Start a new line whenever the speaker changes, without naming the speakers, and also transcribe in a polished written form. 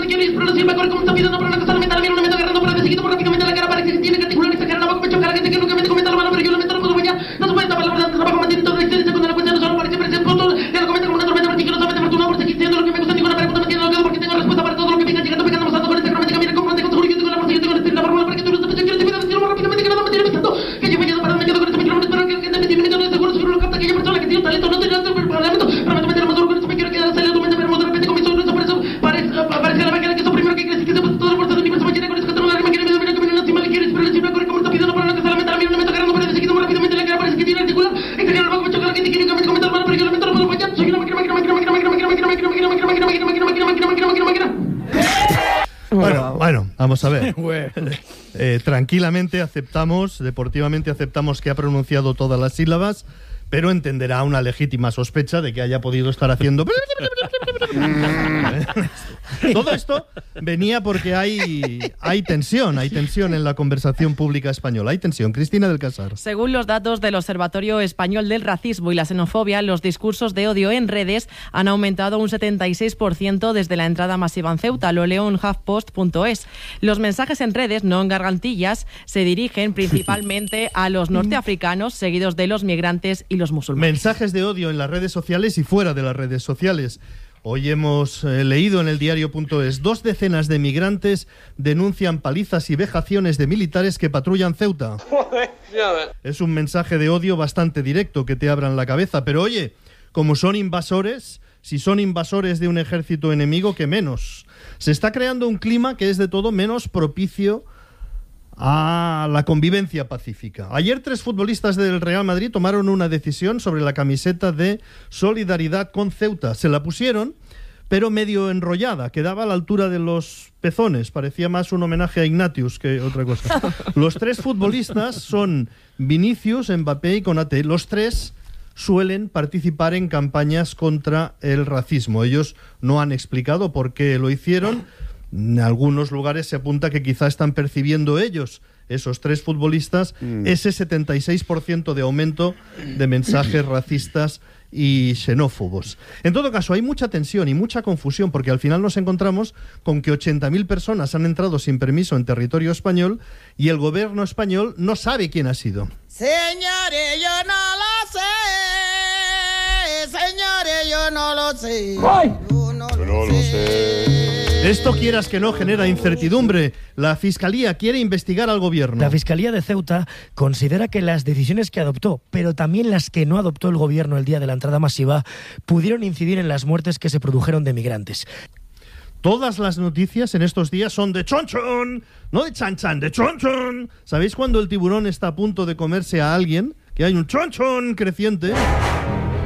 Quieres, pero siempre corre como está pidiendo para una cosa mental, mira, un elemento agarrando para seguido por rápidamente la cara, parece que tiene que articular esta cara, la boca, pecho, cara, que te quiero que me te comenta la mano, pero yo lamento no puedo bañar, no se puede tapar la verdad, trabajo manteniendo toda la existencia cuando la cuenta no solo parece el punto, ya lo comenta como una tormenta vertiginosamente afortunado por seguir siendo lo que me gusta, ninguna pregunta me tiene lo que porque tengo respuesta para todo lo que venga llegando, pegando, pasando con esta gramática, mira, comprende con seguridad, tengo la fuerza, yo tengo la fórmula para que tú no te penses, quiero decirlo rápidamente que nada me tiene pensando, que yo me quedo parado, me quedo con este micrófono, espero que el gente me de seguro, seguro lo capta, que yo persona que tiene un talento, no tiene tanto parlamento, para meter más duro con eso me quiero quedar acelerado, pero de repente con mis ojos, por eso parece la máquina que eso primero que crees que se puede todo el fuerza del universo, me quiere con eso que tengo la máquina, me domina, que me lastima, le quieres, pero le siempre corre como está pidiendo para una cosa lamentar, mira, no me está agarrando, parece seguido muy rápidamente la cara, parece que tiene articular, exterior, el bajo, me choca la gente, que me comenta el malo, pero yo lamento no puedo fallar, soy una máquina.
Bueno, vamos a ver. Tranquilamente aceptamos, deportivamente aceptamos que ha pronunciado todas las sílabas, pero entenderá una legítima sospecha de que haya podido estar haciendo... Todo esto venía porque hay tensión en la conversación pública española. Hay tensión. Cristina del Casar.
Según los datos del Observatorio Español del Racismo y la Xenofobia, los discursos de odio en redes han aumentado un 76% desde la entrada masiva en Ceuta. Lo leo en HuffPost.es. Los mensajes en redes, no en gargantillas, se dirigen principalmente a los norteafricanos, seguidos de los migrantes y los musulmanes.
Mensajes de odio en las redes sociales y fuera de las redes sociales. Hoy hemos leído en el diario.es: 2 decenas de migrantes denuncian palizas y vejaciones de militares que patrullan Ceuta. Es un mensaje de odio bastante directo, que te abran la cabeza. Pero oye, como son invasores, si son invasores de un ejército enemigo, ¿qué menos? Se está creando un clima que es de todo menos propicio a la convivencia pacífica. Ayer 3 futbolistas del Real Madrid tomaron una decisión sobre la camiseta de solidaridad con Ceuta. Se la pusieron, pero medio enrollada, quedaba a la altura de los pezones. Parecía más un homenaje a Ignatius que otra cosa. Los 3 futbolistas son Vinicius, Mbappé y Konaté. Los 3 suelen participar en campañas contra el racismo. Ellos no han explicado por qué lo hicieron. En algunos lugares se apunta que quizá están percibiendo ellos, esos 3 futbolistas, ese 76% de aumento de mensajes racistas y xenófobos. En todo caso, hay mucha tensión y mucha confusión, porque al final nos encontramos con que 80.000 personas han entrado sin permiso en territorio español y el gobierno español no sabe quién ha sido.
Señores, yo no lo sé. Señores, yo no lo sé.
¡Ay!
Yo no lo sé.
Esto, quieras que no, genera incertidumbre. La Fiscalía quiere investigar al gobierno.
La Fiscalía de Ceuta considera que las decisiones que adoptó, pero también las que no adoptó el gobierno el día de la entrada masiva, pudieron incidir en las muertes que se produjeron de migrantes.
Todas las noticias en estos días son de chonchon, no de chan-chan, de chonchon. ¿Sabéis cuando el tiburón está a punto de comerse a alguien? Que hay un chonchon creciente.